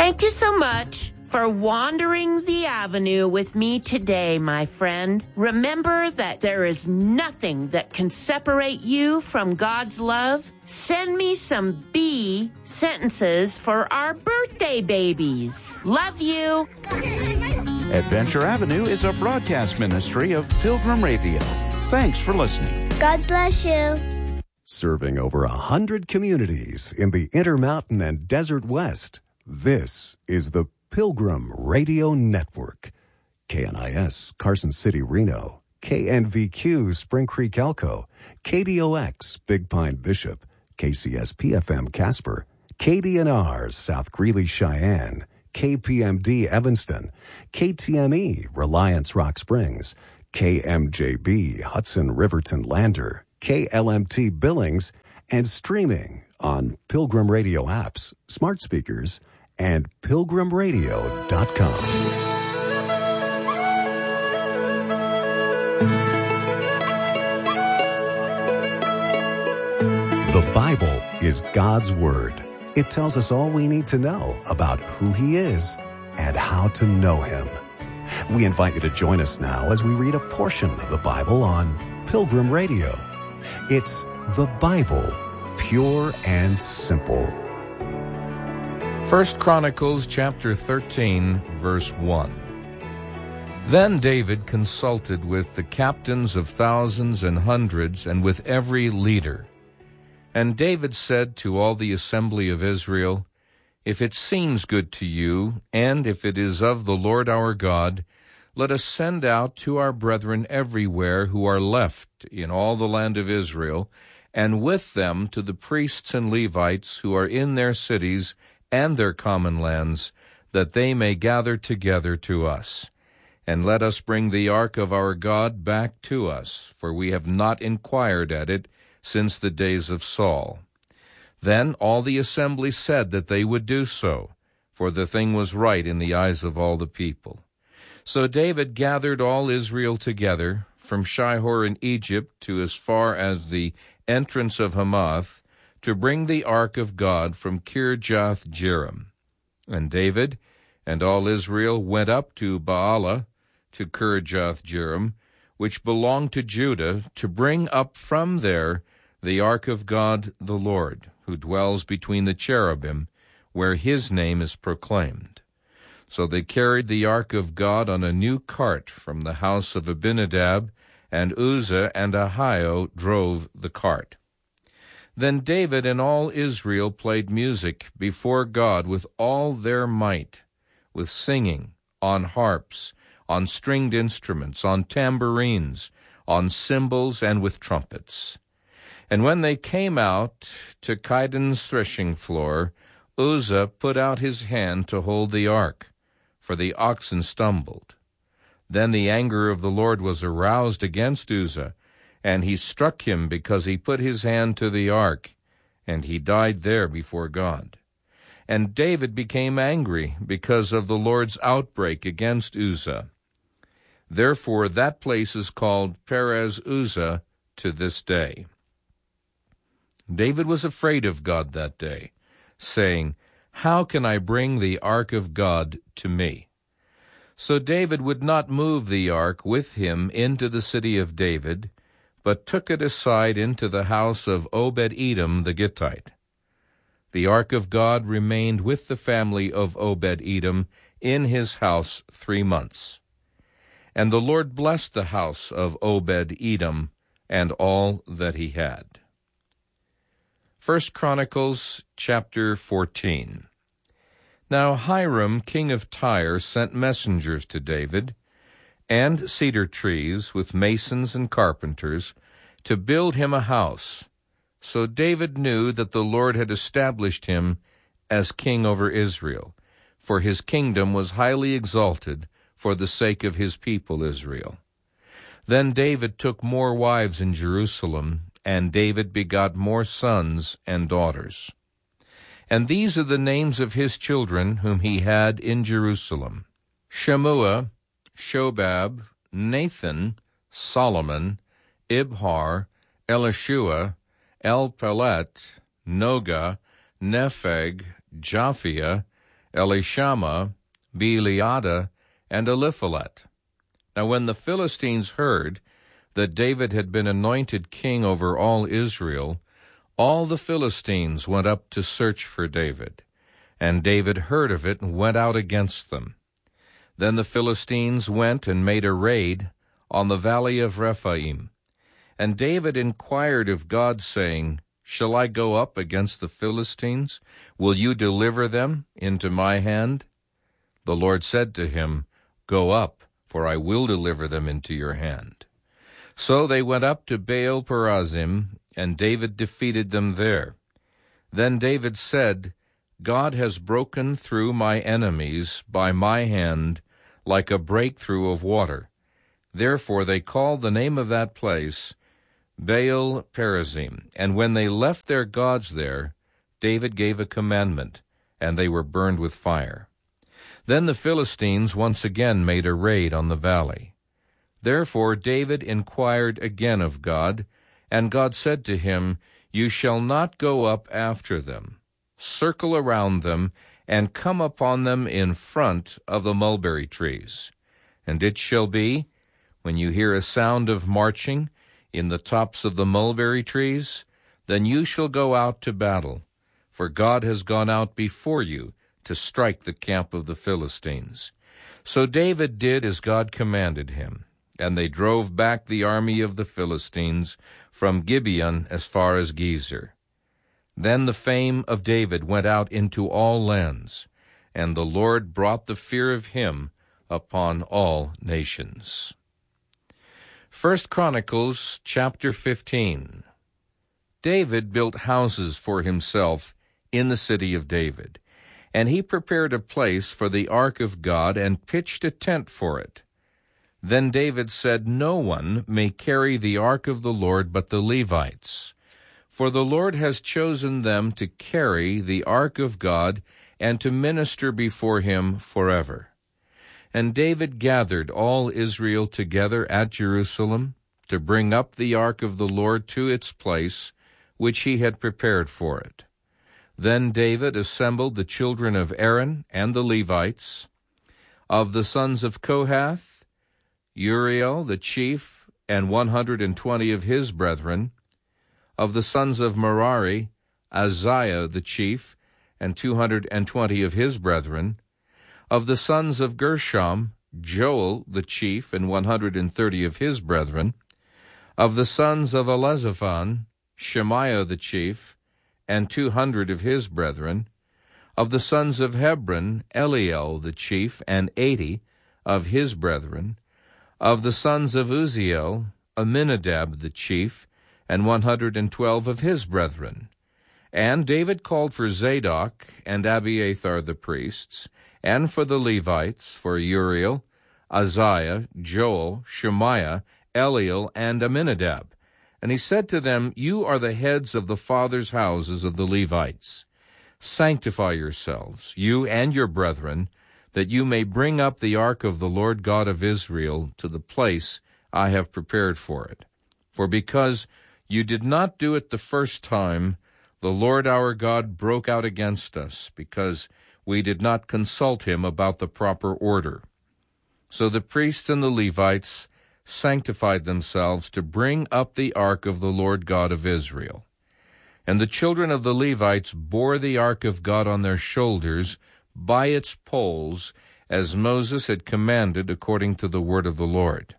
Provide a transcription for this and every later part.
Thank you so much for wandering the avenue with me today, my friend. Remember that there is nothing that can separate you from God's love. Send me some B sentences for our birthday babies. Love you. Adventure Avenue is a broadcast ministry of Pilgrim Radio. Thanks for listening. God bless you. Serving over 100 communities in the Intermountain and Desert West, this is the Pilgrim Radio Network. KNIS, Carson City, Reno. KNVQ, Spring Creek, Elko. KDOX, Big Pine, Bishop. KCSP-FM, Casper. KDNR, South Greeley, Cheyenne. KPMD, Evanston. KTME, Reliance, Rock Springs. KMJB, Hudson, Riverton, Lander. KLMT, Billings. And streaming on Pilgrim Radio apps, smart speakers, and pilgrimradio.com. The Bible is God's Word. It tells us all we need to know about who He is and how to know Him. We invite you to join us now as we read a portion of the Bible on Pilgrim Radio. It's the Bible, pure and simple. 1 Chronicles chapter 13, verse 1. Then David consulted with the captains of thousands and hundreds, and with every leader. And David said to all the assembly of Israel, If it seems good to you, and if it is of the Lord our God, let us send out to our brethren everywhere who are left in all the land of Israel, and with them to the priests and Levites who are in their cities and their common lands, that they may gather together to us. And let us bring the ark of our God back to us, for we have not inquired at it since the days of Saul. Then all the assembly said that they would do so, for the thing was right in the eyes of all the people. So David gathered all Israel together, from Shihor in Egypt to as far as the entrance of Hamath, to bring the ark of God from Kirjath-jearim. And David and all Israel went up to Baalah, to Kirjath-jearim, which belonged to Judah, to bring up from there the ark of God the Lord, who dwells between the cherubim, where his name is proclaimed. So they carried the ark of God on a new cart from the house of Abinadab, and Uzzah and Ahio drove the cart. Then David and all Israel played music before God with all their might, with singing, on harps, on stringed instruments, on tambourines, on cymbals, and with trumpets. And when they came out to Chidon's threshing floor, Uzzah put out his hand to hold the ark, for the oxen stumbled. Then the anger of the Lord was aroused against Uzzah, and he struck him because he put his hand to the ark, and he died there before God. And David became angry because of the Lord's outbreak against Uzzah. Therefore that place is called Perez Uzzah to this day. David was afraid of God that day, saying, How can I bring the ark of God to me? So David would not move the ark with him into the city of David, but took it aside into the house of Obed-Edom the Gittite. The ark of God remained with the family of Obed-Edom in his house 3 months. And the Lord blessed the house of Obed-Edom and all that he had. 1 Chronicles chapter 14. Now Hiram, king of Tyre, sent messengers to David, and cedar trees with masons and carpenters, to build him a house. So David knew that the Lord had established him as king over Israel, for his kingdom was highly exalted for the sake of his people Israel. Then David took more wives in Jerusalem, and David begot more sons and daughters. And these are the names of his children whom he had in Jerusalem: Shemua, Shobab, Nathan, Solomon, Ibhar, Elishua, Elpelet, Noga, Nepheg, Japhia, Elishama, Beeliada, and Eliphalet. Now when the Philistines heard that David had been anointed king over all Israel, all the Philistines went up to search for David. And David heard of it and went out against them. Then the Philistines went and made a raid on the valley of Rephaim. And David inquired of God, saying, Shall I go up against the Philistines? Will you deliver them into my hand? The Lord said to him, Go up, for I will deliver them into your hand. So they went up to Baal Perazim, and David defeated them there. Then David said, God has broken through my enemies by my hand like a breakthrough of water. Therefore they called the name of that place Baal Perazim. And when they left their gods there, David gave a commandment, and they were burned with fire. Then the Philistines once again made a raid on the valley. Therefore David inquired again of God, and God said to him, You shall not go up after them. Circle around them, and come upon them in front of the mulberry trees. And it shall be, when you hear a sound of marching in the tops of the mulberry trees, then you shall go out to battle, for God has gone out before you to strike the camp of the Philistines. So David did as God commanded him, and they drove back the army of the Philistines from Gibeon as far as Gezer. Then the fame of David went out into all lands, and the Lord brought the fear of him upon all nations. 1 Chronicles chapter 15. David built houses for himself in the city of David, and he prepared a place for the ark of God and pitched a tent for it. Then David said, No one may carry the ark of the Lord but the Levites, for the Lord has chosen them to carry the ark of God and to minister before him forever. And David gathered all Israel together at Jerusalem to bring up the ark of the Lord to its place, which he had prepared for it. Then David assembled the children of Aaron and the Levites. Of the sons of Kohath, Uriel the chief, and 120 of his brethren. Of the sons of Merari, Azariah the chief, and 220 of his brethren. Of the sons of Gershom, Joel the chief, and 130 of his brethren. Of the sons of Elizaphan, Shemaiah the chief, and 200 of his brethren. Of the sons of Hebron, Eliel the chief, and 80 of his brethren. Of the sons of Uzziel, Aminadab the chief, and 112 of his brethren. And David called for Zadok and Abiathar the priests, and for the Levites, for Uriel, Azariah, Joel, Shemaiah, Eliel, and Aminadab. And he said to them, You are the heads of the fathers' houses of the Levites. Sanctify yourselves, you and your brethren, that you may bring up the ark of the Lord God of Israel to the place I have prepared for it. For because you did not do it the first time, the Lord our God broke out against us, because we did not consult him about the proper order. So the priests and the Levites sanctified themselves to bring up the ark of the Lord God of Israel. And the children of the Levites bore the ark of God on their shoulders by its poles, as Moses had commanded according to the word of the Lord.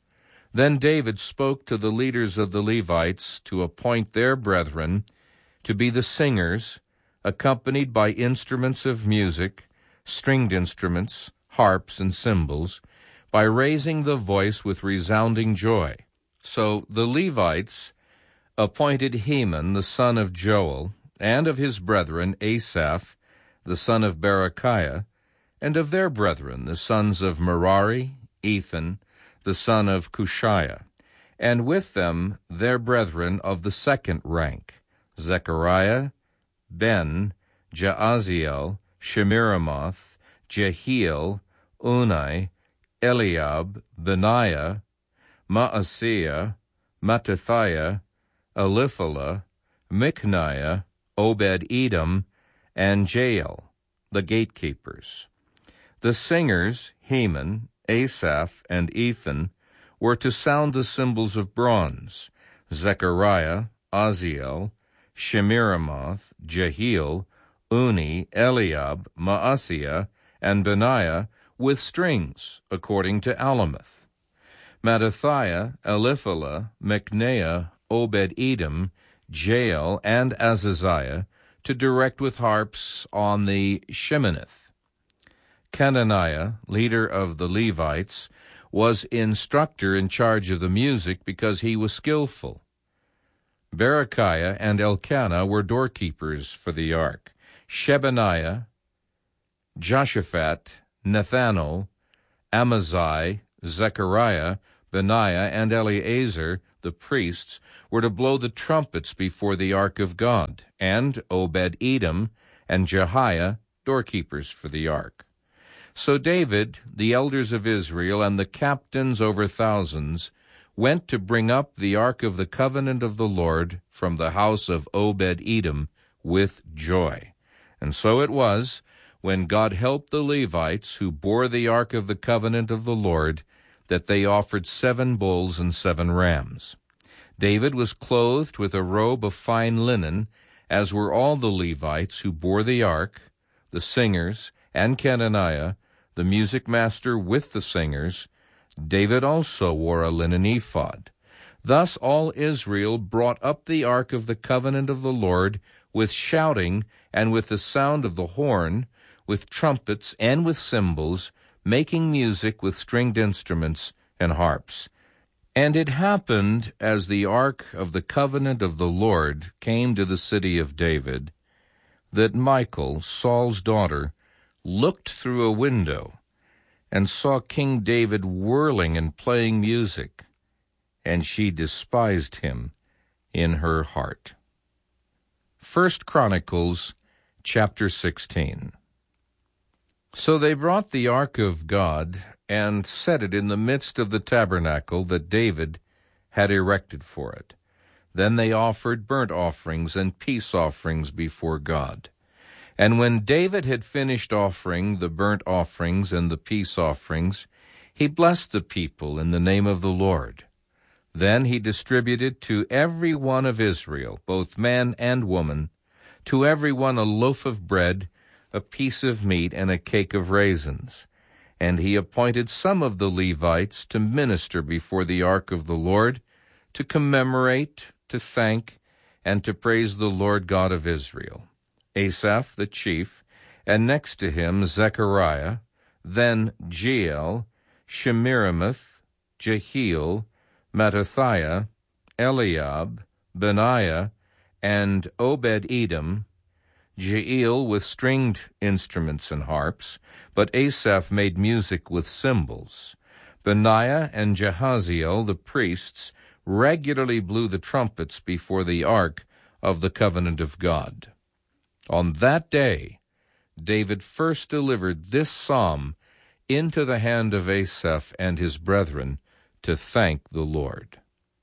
Then David spoke to the leaders of the Levites to appoint their brethren to be the singers, accompanied by instruments of music, stringed instruments, harps, and cymbals, by raising the voice with resounding joy. So the Levites appointed Heman the son of Joel, and of his brethren Asaph the son of Berechiah, and of their brethren the sons of Merari, Ethan the son of Cushiah, and with them their brethren of the second rank, Zechariah, Ben, Jaaziel, Shemiramoth, Jehiel, Unai, Eliab, Benaiah, Maaseiah, Mattithiah, Eliphalah, Micniah, Obed-Edom, and Jael. the gatekeepers. The singers, Heman, Asaph, and Ethan, were to sound the cymbals of bronze. Zechariah, Aziel, Shemiramoth, Jehiel, Uni, Eliab, Maaseiah, and Benaiah with strings, according to Alamoth. Mattithiah, Eliphalah, Micneiah, Obed-Edom, Jael, and Azaziah to direct with harps on the Sheminith. Kenaniah, leader of the Levites, was instructor in charge of the music because he was skillful. Berechiah and Elkanah were doorkeepers for the ark. Shebaniah, Joshaphat, Nethanel, Amaziah, Zechariah, Benaiah, and Eleazar, the priests, were to blow the trumpets before the ark of God, and Obed-Edom and Jehiah, doorkeepers for the ark. So David, the elders of Israel, and the captains over thousands went to bring up the ark of the covenant of the Lord from the house of Obed-Edom with joy. And so it was, when God helped the Levites who bore the ark of the covenant of the Lord, that they offered 7 bulls and 7 rams. David was clothed with a robe of fine linen, as were all the Levites who bore the ark, the singers, and Kenaniah, the music master with the singers. David also wore a linen ephod. Thus all Israel brought up the ark of the covenant of the Lord with shouting and with the sound of the horn, with trumpets and with cymbals, making music with stringed instruments and harps. And it happened, as the ark of the covenant of the Lord came to the city of David, that Michal, Saul's daughter, looked through a window and saw King David whirling and playing music, and she despised him in her heart. 1 Chronicles chapter 16. So they brought the ark of God and set it in the midst of the tabernacle that David had erected for it. Then they offered burnt offerings and peace offerings before God. And when David had finished offering the burnt offerings and the peace offerings, he blessed the people in the name of the Lord. Then he distributed to every one of Israel, both man and woman, to every one a loaf of bread, a piece of meat, and a cake of raisins. And he appointed some of the Levites to minister before the ark of the Lord, to commemorate, to thank, and to praise the Lord God of Israel. Asaph the chief, and next to him Zechariah, then Jeiel, Shemiramoth, Jehiel, Mattithiah, Eliab, Benaiah, and Obed-Edom, Jeiel with stringed instruments and harps, but Asaph made music with cymbals. Benaiah and Jehaziel, the priests, regularly blew the trumpets before the ark of the covenant of God. On that day, David first delivered this psalm into the hand of Asaph and his brethren to thank the Lord.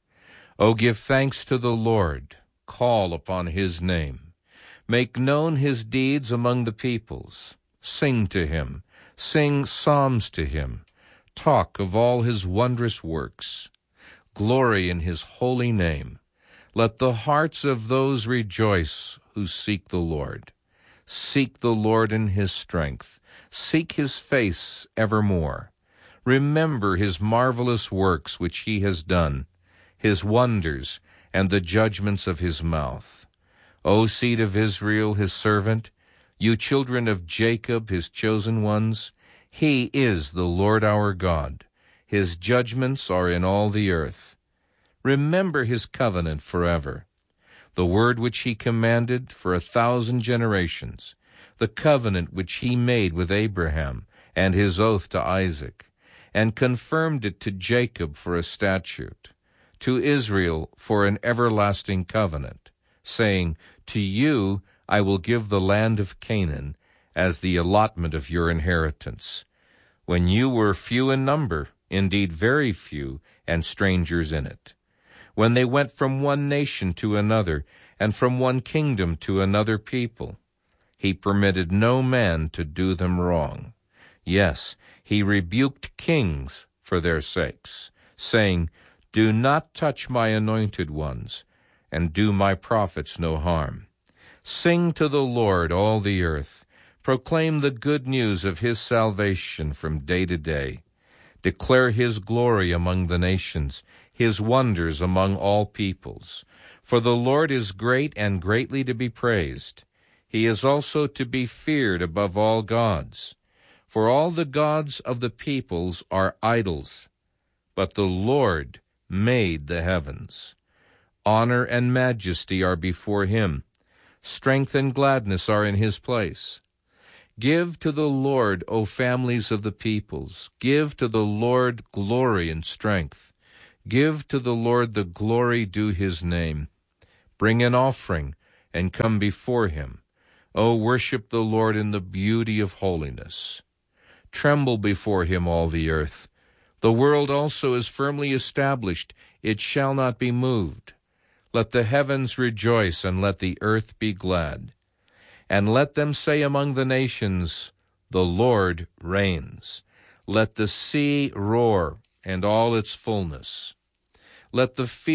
O give thanks to the Lord, call upon his name. Make known his deeds among the peoples. Sing to him, sing psalms to him. Talk of all his wondrous works. Glory in his holy name. Let the hearts of those rejoice who seek the Lord. Seek the Lord in his strength. Seek his face evermore. Remember his marvelous works which he has done, his wonders, and the judgments of his mouth. O seed of Israel, his servant, you children of Jacob, his chosen ones, he is the Lord our God. His judgments are in all the earth. Remember his covenant forever, the word which he commanded for 1,000 generations, the covenant which he made with Abraham, and his oath to Isaac, and confirmed it to Jacob for a statute, to Israel for an everlasting covenant, saying, To you I will give the land of Canaan as the allotment of your inheritance, when you were few in number, indeed very few, and strangers in it. When they went from one nation to another, and from one kingdom to another people. He permitted no man to do them wrong. Yes, he rebuked kings for their sakes, saying, Do not touch my anointed ones, and do my prophets no harm. Sing to the Lord, all the earth. Proclaim the good news of his salvation from day to day. Declare his glory among the nations, his wonders among all peoples. For the Lord is great and greatly to be praised. He is also to be feared above all gods. For all the gods of the peoples are idols, but the Lord made the heavens. Honor and majesty are before him. Strength and gladness are in his place. Give to the Lord, O families of the peoples. Give to the Lord glory and strength. Give to the Lord the glory due his name. Bring an offering and come before him. O worship the Lord in the beauty of holiness. Tremble before him, all the earth. The world also is firmly established. It shall not be moved. Let the heavens rejoice, and let the earth be glad. And let them say among the nations, The Lord reigns. Let the sea roar, and all its fullness. Let the